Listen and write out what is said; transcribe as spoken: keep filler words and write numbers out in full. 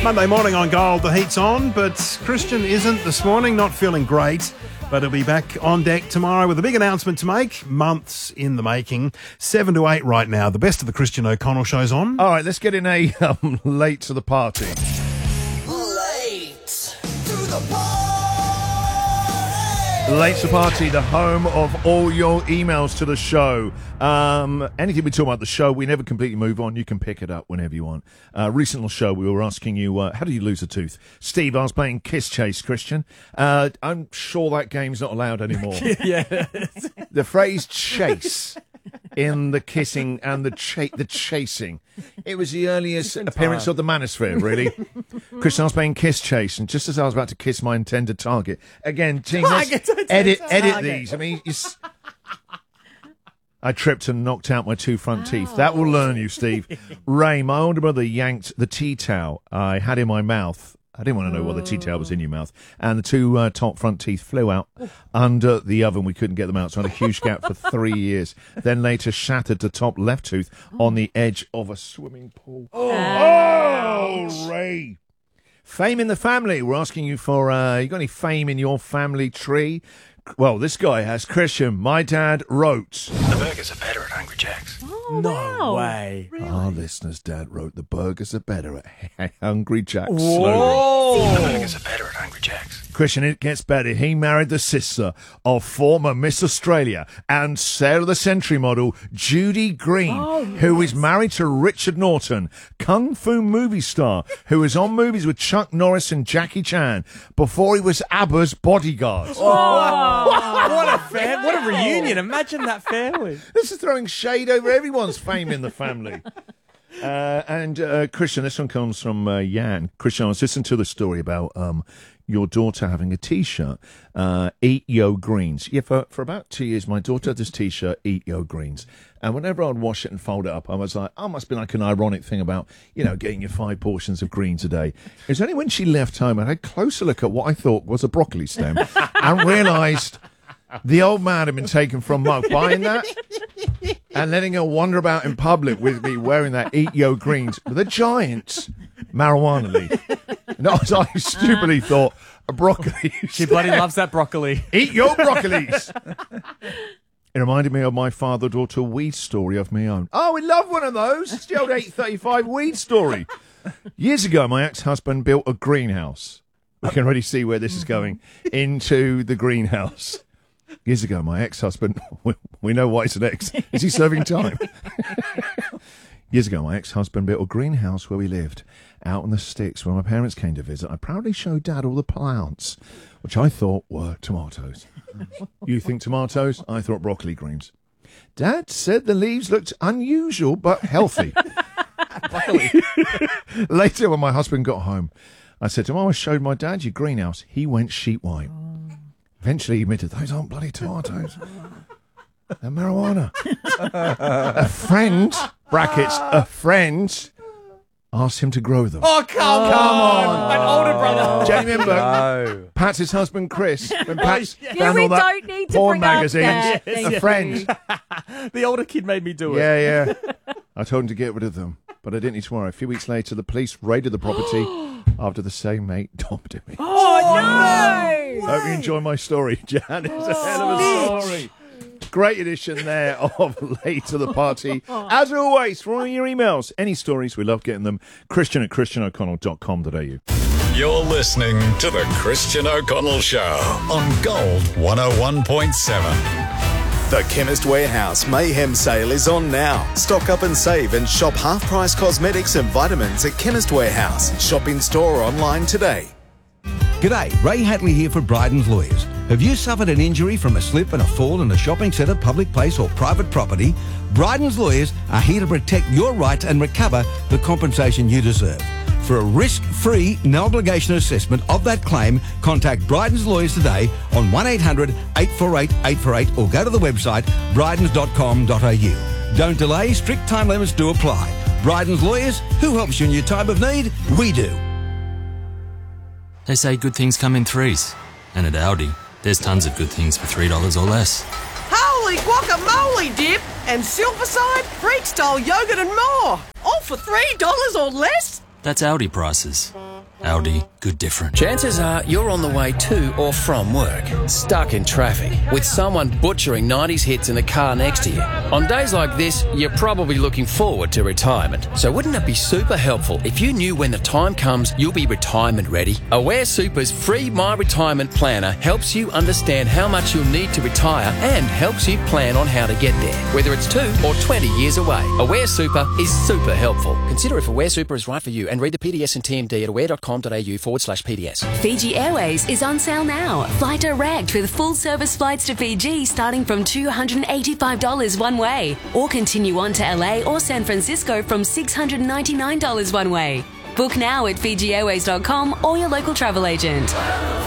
Monday morning on Gold, the heat's on, but Christian isn't this morning, not feeling great. But he'll be back on deck tomorrow with a big announcement to make. Months in the making. Seven to eight right now. The best of the Christian O'Connell show's on. All right, let's get in a um, late to the party. Late to the party. Late to the party, the home of all your emails to the show. Um, anything we talk about the show, we never completely move on. You can pick it up whenever you want. Uh, recent show, we were asking you, uh, how do you lose a tooth? Steve, I was playing Kiss Chase, Christian. Uh, I'm sure that game's not allowed anymore. Yeah. The phrase chase in the kissing and the cha- the chasing. It was the earliest appearance of the manosphere, really. Christian, I was playing Kiss Chase, and just as I was about to kiss my intended target, again, team, let's edit, edit these. I mean, it's... I tripped and knocked out my two front teeth. That will learn you, Steve. Ray, my older brother, yanked the tea towel I had in my mouth. I didn't want to know what the tea towel was in your mouth. And the two uh, top front teeth flew out under the oven. We couldn't get them out, so I had a huge gap for three years. Then later shattered the top left tooth on the edge of a swimming pool. Oh, oh Ray. Fame in the family. We're asking you for, uh, you got any fame in your family tree? Well, this guy has. Christian, my dad wrote. The burgers are better at Hungry Jack's. Oh, no wow. way. Really? Our listener's dad wrote the burgers are better at Hungry Jack's. Whoa. The burgers are better at Hungry Jack's. Christian, it gets better. He married the sister of former Miss Australia and Sale of the Century model Judy Green, oh, yes. who is married to Richard Norton, kung fu movie star, who was on movies with Chuck Norris and Jackie Chan before he was ABBA's bodyguard. Oh. What a fam- what a reunion. Imagine that family. This is throwing shade over everyone's fame in the family. Uh, and uh, Christian, this one comes from uh, Jan. Christian, I was listening to the story about um, your daughter having a T-shirt, uh, Eat Yo Greens. Yeah, for, for about two years, my daughter had this T-shirt, Eat Yo Greens. And whenever I'd wash it and fold it up, I was like, oh, must be like an ironic thing about, you know, getting your five portions of greens a day. It was only when she left home, I had a closer look at what I thought was a broccoli stem and realised the old man had been taken from Mug buying that and letting her wander about in public with me wearing that Eat Yo Greens with a giant marijuana leaf. No, I stupidly thought a broccoli. She bloody loves that broccoli. Eat your broccolis. It reminded me of my father-daughter weed story of my own. Oh, we love one of those. It's the old eight thirty-five weed story. Years ago, my ex-husband built a greenhouse. We can already see where this is going. Into the greenhouse. Years ago, my ex-husband, we, we know why it's an ex. Is he serving time? Years ago, my ex-husband built a greenhouse where we lived, out in the sticks. When my parents came to visit, I proudly showed Dad all the plants, which I thought were tomatoes. You think tomatoes? I thought broccoli greens. Dad said the leaves looked unusual but healthy. Later, when my husband got home, I said to him, oh, I showed my dad your greenhouse. He went sheet white. Eventually he admitted, those aren't bloody tomatoes. They're marijuana. A friend, brackets, a friend, asked him to grow them. Oh, come, oh, come on. An older brother. Do you remember no. Pat's husband, Chris, when Pat yeah, found we all that don't need to porn bring magazines? Yes. A friend. The older kid made me do it. Yeah, yeah. I told him to get rid of them, but I didn't need to worry. A few weeks later, the police raided the property after the same mate dumped him. Oh, no! Hope you enjoy my story, Jan. It's a hell of a story. Great edition there of Late to the Party. As always, for all your emails, any stories, we love getting them. Christian at christian o'connell dot com dot a u. You're listening to The Christian O'Connell Show on Gold one oh one point seven. The Chemist Warehouse Mayhem Sale is on now. Stock up and save and shop half-price cosmetics and vitamins at Chemist Warehouse. Shop in store or online today. G'day, Ray Hatley here for Bryden's Lawyers. Have you suffered an injury from a slip and a fall in a shopping centre, public place or private property? Bryden's Lawyers are here to protect your rights and recover the compensation you deserve. For a risk-free, no-obligation assessment of that claim, contact Bryden's Lawyers today on one eight hundred eight four eight eight four eight or go to the website brydens dot com dot a u. Don't delay, strict time limits do apply. Bryden's Lawyers, who helps you in your time of need? We do. They say good things come in threes. And at Aldi, there's tons of good things for three dollars or less. Holy guacamole dip and Silverside, Freak style yogurt and more. All for three dollars or less? That's Aldi prices. Audi, good different. Chances are you're on the way to or from work, stuck in traffic, with someone butchering nineties hits in the car next to you. On days like this, you're probably looking forward to retirement. So wouldn't it be super helpful if you knew when the time comes you'll be retirement ready? Aware Super's free My Retirement Planner helps you understand how much you'll need to retire and helps you plan on how to get there, whether it's two or twenty years away. Aware Super is super helpful. Consider if Aware Super is right for you and read the P D S and T M D at aware.com.au forward slash PDS. Fiji Airways is on sale now. Fly direct with full service flights to Fiji starting from two hundred eighty-five dollars one way, or continue on to L A or San Francisco from six hundred ninety-nine dollars one way. Book now at Fiji Airways dot com or your local travel agent.